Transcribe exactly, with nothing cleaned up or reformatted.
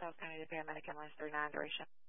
Charles County, the paramedic ambulance three nine duration.